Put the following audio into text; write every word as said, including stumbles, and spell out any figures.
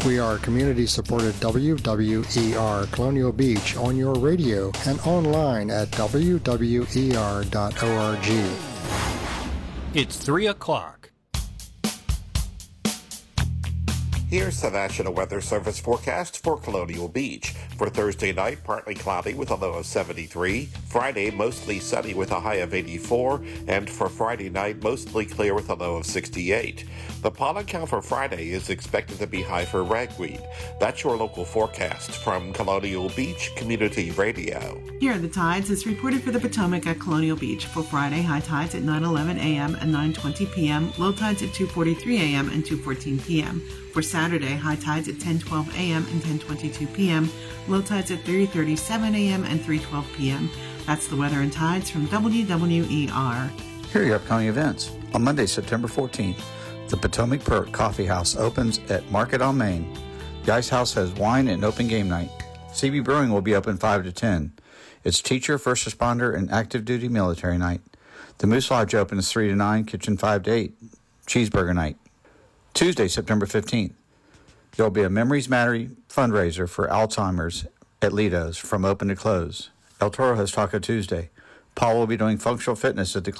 We are community-supported W W E R Colonial Beach on your radio and online at w w e r dot org. It's three o'clock. Here's the National Weather Service forecast for Colonial Beach. For Thursday night, partly cloudy with a low of seventy-three. Friday, mostly sunny with a high of eighty-four. And for Friday night, mostly clear with a low of sixty-eight. The pollen count for Friday is expected to be high for ragweed. That's your local forecast from Colonial Beach Community Radio. Here are the tides as reported for the Potomac at Colonial Beach. For Friday, high tides at nine eleven a.m. and nine twenty p.m., low tides at two forty-three a.m. and two fourteen p.m. For Saturday, high tides at ten twelve a.m. and ten twenty-two p.m., low tides at three thirty-seven a.m. and three twelve p.m. That's the weather and tides from W W E R. Here are your upcoming events. On Monday, September fourteenth, the Potomac Perk Coffee House opens at Market on Main. The Ice House has wine and open game night. C B Brewing will be open five to ten. It's teacher, first responder, and active duty military night. The Moose Lodge opens three to nine, kitchen five to eight. Cheeseburger night. Tuesday, September fifteenth, there will be a Memories Matter fundraiser for Alzheimer's at Lido's from open to close. El Toro has Taco Tuesday. Paul will be doing functional fitness at the